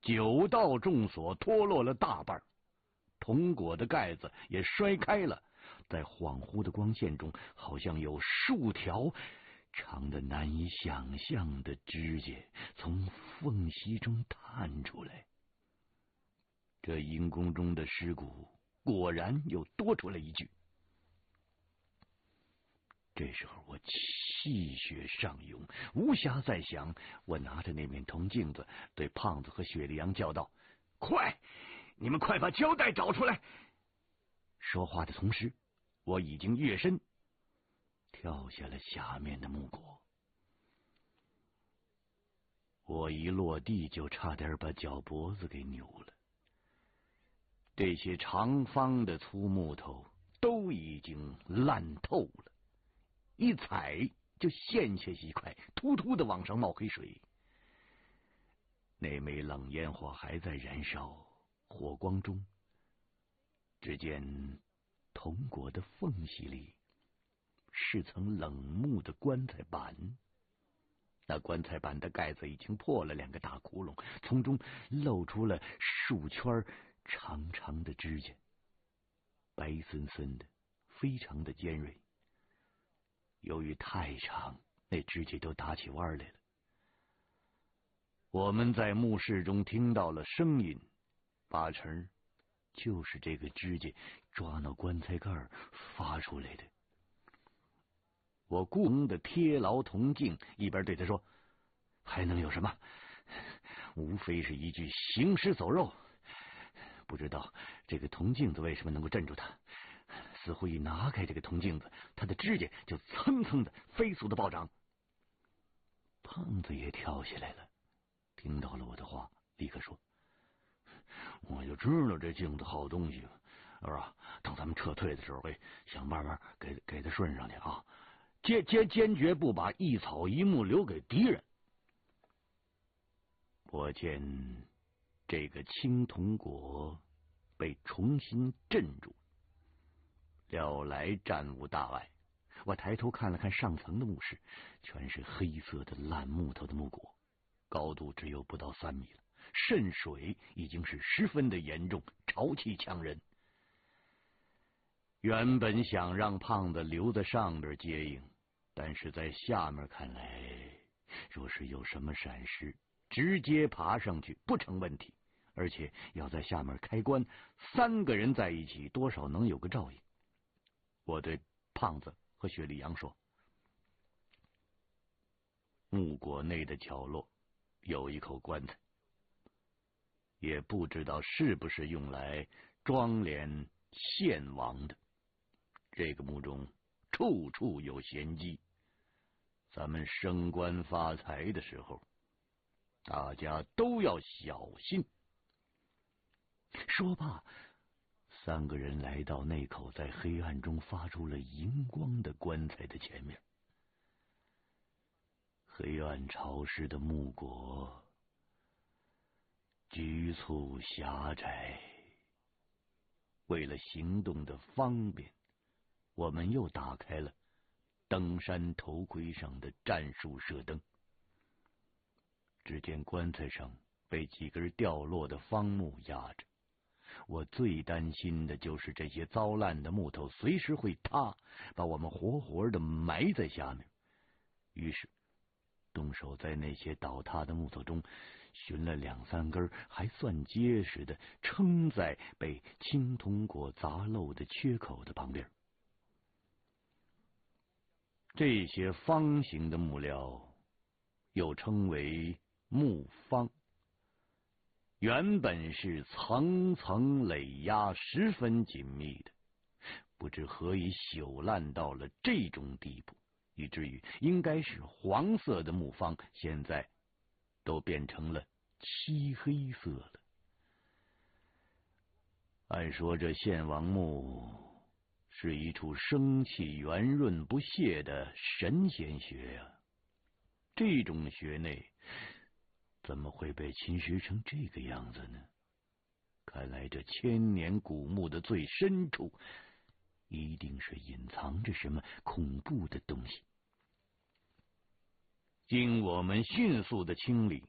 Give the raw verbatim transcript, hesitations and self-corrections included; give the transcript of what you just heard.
九道重锁脱落了大半，铜椁的盖子也摔开了，在恍惚的光线中，好像有数条长得难以想象的指甲从缝隙中探出来。这阴宫中的尸骨果然又多出了一具。这时候我气血上涌，无暇再想，我拿着那面铜镜子，对胖子和雪莉杨叫道：“快，你们快把胶带找出来！”说话的同时，我已经跃身跳下了下面的木椁。我一落地就差点把脚脖子给扭了。这些长方的粗木头都已经烂透了，一踩就陷下一块，突突的往上冒黑水。那枚冷烟火还在燃烧，火光中，只见铜椁的缝隙里是层冷木的棺材板，那棺材板的盖子已经破了两个大窟窿，从中露出了数圈长长的指甲，白森森的，非常的尖锐。由于太长，那指甲都打起弯来了。我们在墓室中听到了声音，八成就是这个指甲抓挠棺材盖发出来的。我故意的贴牢铜镜，一边对他说：“还能有什么？无非是一具行尸走肉。不知道这个铜镜子为什么能够镇住他？似乎一拿开这个铜镜子，他的指甲就蹭蹭的飞速的暴涨。”胖子也跳下来了，听到了我的话，立刻说：“我就知道这镜子好东西，是吧？等咱们撤退的时候，会想办法给给他顺上去啊！坚坚坚决不把一草一木留给敌人。”我见这个青铜椁被重新镇住，了来战无大碍。我抬头看了看上层的墓室，全是黑色的烂木头的木椁，高度只有不到三米了，渗水已经是十分的严重，潮气呛人。原本想让胖子留在上边接应，但是在下面看来，若是有什么闪失，直接爬上去不成问题，而且要在下面开棺，三个人在一起多少能有个照应。我对胖子和雪莉杨说：“木椁内的角落有一口棺材，也不知道是不是用来装殓献王的。这个墓中处处有玄机，咱们升官发财的时候，大家都要小心。”说罢，三个人来到那口在黑暗中发出了荧光的棺材的前面。黑暗潮湿的木椁局促狭窄，为了行动的方便，我们又打开了登山头盔上的战术射灯。只见棺材上被几根掉落的方木压着，我最担心的就是这些糟烂的木头随时会塌，把我们活活的埋在下面。于是动手在那些倒塌的木头中寻了两三根还算结实的，撑在被青铜椁砸漏的缺口的旁边。这些方形的木料又称为木方，原本是层层垒压，十分紧密的，不知何以朽烂到了这种地步，以至于应该是黄色的木方，现在都变成了漆黑色了。按说这献王墓是一处生气圆润不泄的神仙穴呀、啊，这种穴内怎么会被侵蚀成这个样子呢？看来这千年古墓的最深处一定是隐藏着什么恐怖的东西。经我们迅速的清理，